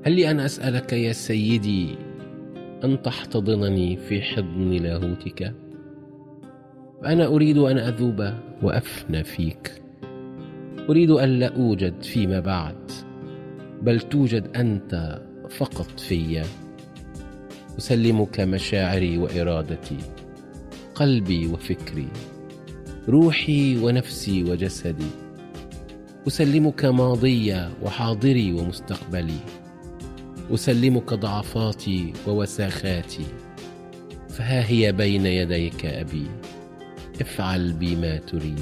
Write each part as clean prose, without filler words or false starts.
هل لي أن أسألك يا سيدي أن تحتضنني في حضن لاهوتك؟ فأنا أريد أن أذوب وأفنى فيك. أريد أن لا أوجد فيما بعد، بل توجد أنت فقط في. أسلمك مشاعري وإرادتي، قلبي وفكري، روحي ونفسي وجسدي. أسلمك ماضي وحاضري ومستقبلي. أسلمك ضعفاتي ووساخاتي، فها هي بين يديك أبي. افعل بي ما تريد.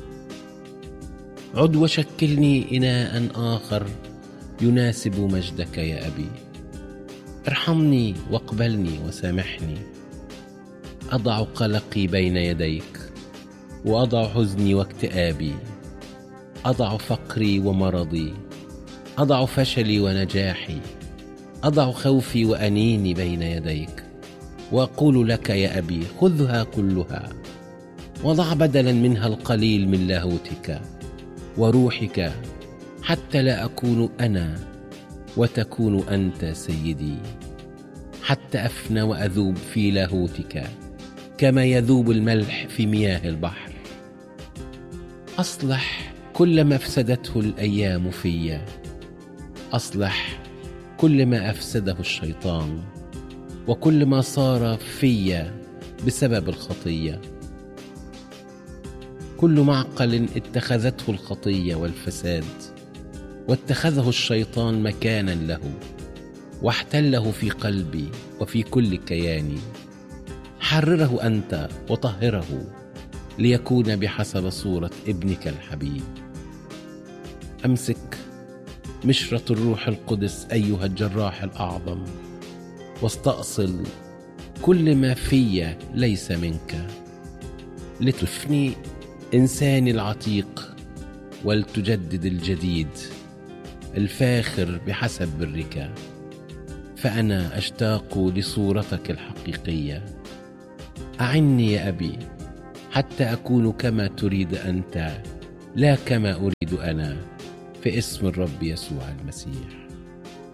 عد وشكلني إناء آخر يناسب مجدك يا أبي. ارحمني واقبلني وسامحني. أضع قلقي بين يديك، وأضع حزني واكتئابي، أضع فقري ومرضي، أضع فشلي ونجاحي، أضع خوفي وأنيني بين يديك، وأقول لك يا أبي: خذها كلها، وضع بدلا منها القليل من لاهوتك وروحك، حتى لا أكون أنا وتكون أنت سيدي، حتى أفنى وأذوب في لاهوتك كما يذوب الملح في مياه البحر. أصلح كل ما أفسدته الأيام في. أصلح كل ما أفسده الشيطان، وكل ما صار في بسبب الخطية. كل معقل اتخذته الخطية والفساد، واتخذه الشيطان مكانا له، واحتله في قلبي وفي كل كياني. حرره أنت وطهره، ليكون بحسب صورة ابنك الحبيب. أمسك مشرة الروح القدس أيها الجراح الأعظم، واستأصل كل ما في ليس منك، لتفني إنساني العتيق ولتجدد الجديد الفاخر بحسب برك. فأنا أشتاق لصورتك الحقيقية. أعني يا أبي حتى أكون كما تريد أنت، لا كما أريد أنا، في اسم الرب يسوع المسيح.